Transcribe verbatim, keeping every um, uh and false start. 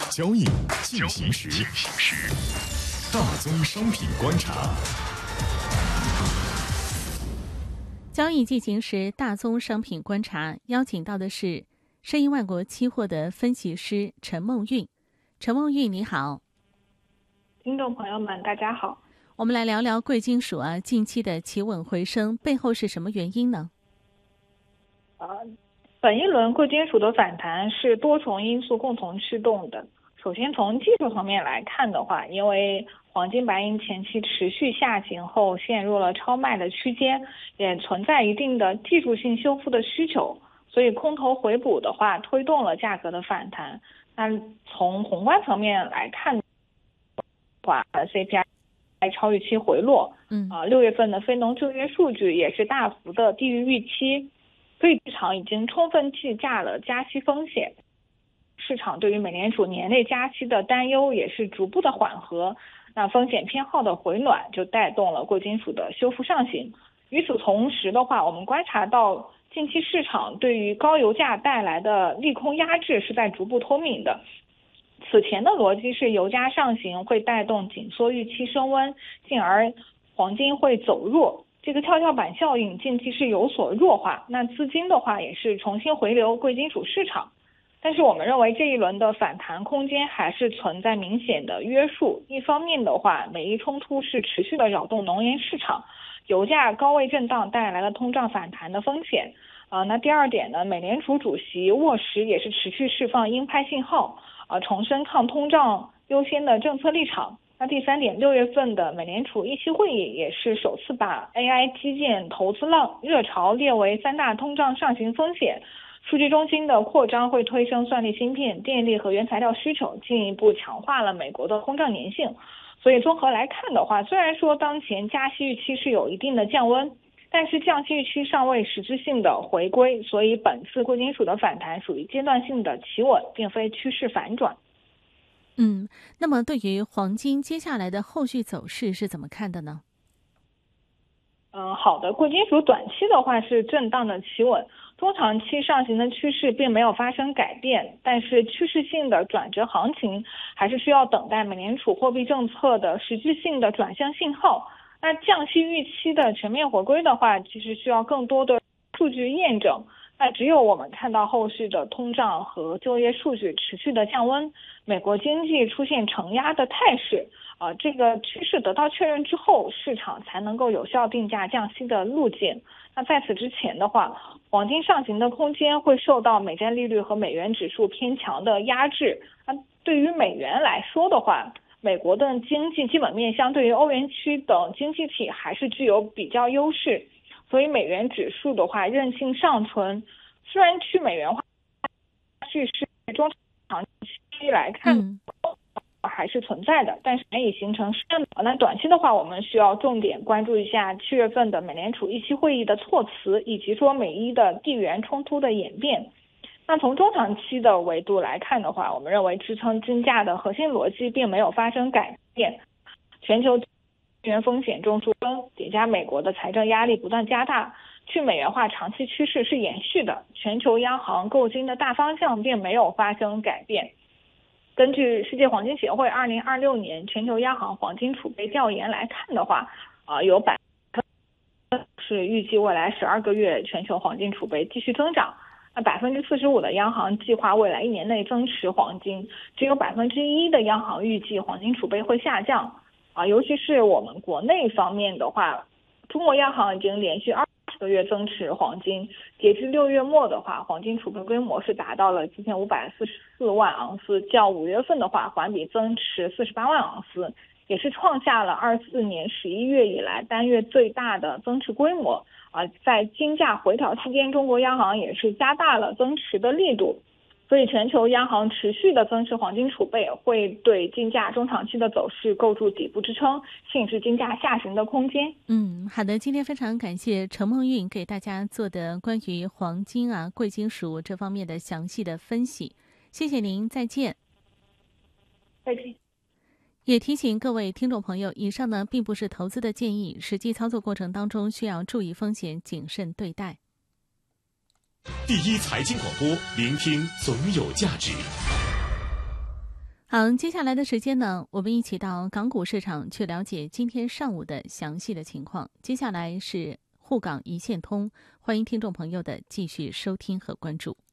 交易进行时，大宗商品观察。 交易进行时，大宗商品观察，邀请到的是盛银万国期货的分析师陈梦韵。陈梦韵，你好。 听众朋友们，大家好。 我们来聊聊贵金属啊，近期的企稳回升背后是什么原因呢？ 呃，本一轮贵金属的反弹是多重因素共同驱动的。首先从技术层面来看的话，因为黄金白银前期持续下行后陷入了超卖的区间，也存在一定的技术性修复的需求，所以空头回补的话推动了价格的反弹。那从宏观层面来看的话 ，C P I 超预期回落， 嗯啊，六月份的非农就业数据也是大幅的低于预期，所以市场已经充分计价了加息风险。市场对于美联储年内加息的担忧也是逐步的缓和，那风险偏好的回暖就带动了贵金属的修复上行。与此同时的话，我们观察到近期市场对于高油价带来的利空压制是在逐步脱敏的。此前的逻辑是油价上行会带动紧缩预期升温，进而黄金会走弱。这个跷跷板效应近期是有所弱化，那资金的话也是重新回流贵金属市场。但是我们认为这一轮的反弹空间还是存在明显的约束。一方面的话，美伊冲突是持续的扰动能源市场，油价高位震荡带来了通胀反弹的风险。呃，那第二点呢，美联储主席沃什也是持续释放鹰派信号，呃，重申抗通胀优先的政策立场。那第三点，六月份的美联储议息会议也是首次把 A I 基建投资浪热潮列为三大通胀上行风险。数据中心的扩张会推升算力芯片、电力和原材料需求，进一步强化了美国的通胀粘性。所以综合来看的话，虽然说当前加息预期是有一定的降温，但是降息预期尚未实质性的回归，所以本次贵金属的反弹属于阶段性的企稳，并非趋势反转。 嗯，那么对于黄金接下来的后续走势是怎么看的呢？ 嗯，好的，贵金属短期的话是震荡的企稳，中长期上行的趋势并没有发生改变，但是趋势性的转折行情还是需要等待美联储货币政策的实质性的转向信号。那降息预期的全面回归的话，其实需要更多的数据验证。那只有我们看到后续的通胀和就业数据持续的降温，美国经济出现承压的态势，呃，这个趋势得到确认之后，市场才能够有效定价降息的路径。那在此之前的话，黄金上行的空间会受到美债利率和美元指数偏强的压制。那对于美元来说的话，美国的经济基本面相对于欧元区等经济体还是具有比较优势，所以美元指数的话韧性尚存。虽然去美元化趋势中长期来看、嗯、还是存在的，但是难以形成深。那短期的话，我们需要重点关注一下七月份的美联储议息会议的措辞，以及说美伊的地缘冲突的演变。那从中长期的维度来看的话，我们认为支撑金价的核心逻辑并没有发生改变。全球地缘风险中出分，叠加美国的财政压力不断加大，去美元化长期趋势是延续的，全球央行购金的大方向并没有发生改变。根据世界黄金协会二零二六年全球央行黄金储备调研来看的话，呃、有百分之是预计未来十二个月全球黄金储备继续增长。那百分之四十五的央行计划未来一年内增持黄金，只有百分之一的央行预计黄金储备会下降。啊，尤其是我们国内方面的话，中国央行已经连续二十个月增持黄金，截至六月末的话，黄金储备规模是达到了七千五百四十四万盎司，较五月份的话环比增持四十八万盎司，也是创下了二四年十一月以来单月最大的增持规模。啊，在金价回调期间，中国央行也是加大了增持的力度。所以全球央行持续的增持黄金储备，会对金价中长期的走势构筑底部支撑，限制金价下行的空间。 嗯，好的，今天非常感谢陈梦韵给大家做的关于黄金啊、贵金属这方面的详细的分析，谢谢您，再见。 再见。 也提醒各位听众朋友，以上呢并不是投资的建议，实际操作过程当中需要注意风险，谨慎对待。 第一财经广播，聆听总有价值。 好，接下来的时间呢，我们一起到港股市场去了解今天上午的详细的情况。接下来是沪港一线通，欢迎听众朋友的继续收听和关注。